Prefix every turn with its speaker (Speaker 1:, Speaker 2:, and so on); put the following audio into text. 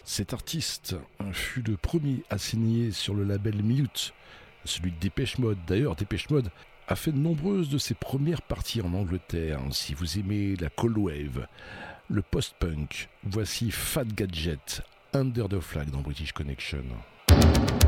Speaker 1: Cet artiste fut le premier à signer sur le label Mute, celui de Dépêche Mode. D'ailleurs, Dépêche Mode a fait de nombreuses de ses premières parties en Angleterre. Si vous aimez la cold wave, le post-punk, voici Fat Gadget, Under the Flag dans British Connection.